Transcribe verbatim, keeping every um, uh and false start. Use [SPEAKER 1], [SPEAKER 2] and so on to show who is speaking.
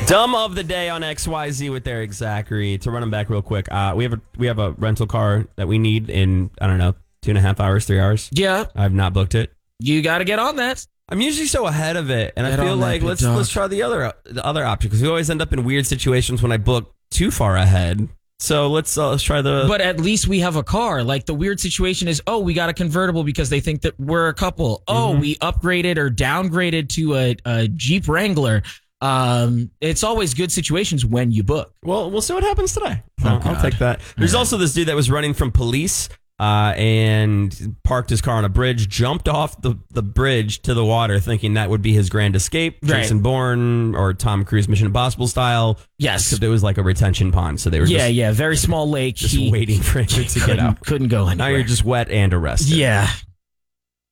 [SPEAKER 1] Dumb of the day on X Y Z with Eric Zachary. To run them back real quick, uh, we have a we have a rental car that we need in, I don't know, two and a half hours, three hours.
[SPEAKER 2] Yeah.
[SPEAKER 1] I've not booked it.
[SPEAKER 2] You got to get on that.
[SPEAKER 1] I'm usually so ahead of it, and
[SPEAKER 2] Get
[SPEAKER 1] I feel
[SPEAKER 2] on that,
[SPEAKER 1] like
[SPEAKER 2] big
[SPEAKER 1] let's
[SPEAKER 2] dog.
[SPEAKER 1] let's try the other the other option, because we always end up in weird situations when I book too far ahead. So let's uh, let's try the.
[SPEAKER 2] But at least we have a car. Like the weird situation is, oh, we got a convertible because they think that we're a couple. Oh,
[SPEAKER 1] Mhm.
[SPEAKER 2] we upgraded or downgraded to a, a Jeep Wrangler. Um, it's always good situations when you book.
[SPEAKER 1] Well, we'll see what happens today. So
[SPEAKER 2] Oh,
[SPEAKER 1] I'll
[SPEAKER 2] God.
[SPEAKER 1] take that. There's also this dude that was running from police uh, and parked his car on a bridge, jumped off the, the bridge to the water, thinking that would be his grand escape.
[SPEAKER 2] Right.
[SPEAKER 1] Jason Bourne or Tom Cruise Mission Impossible style.
[SPEAKER 2] Yes.
[SPEAKER 1] Except it was like a retention pond, so they were
[SPEAKER 2] Yeah,
[SPEAKER 1] just,
[SPEAKER 2] yeah. Very small lake.
[SPEAKER 1] just
[SPEAKER 2] He
[SPEAKER 1] waiting for it to get
[SPEAKER 2] couldn't,
[SPEAKER 1] out.
[SPEAKER 2] couldn't go anywhere.
[SPEAKER 1] Now you're just wet and arrested.
[SPEAKER 2] Yeah.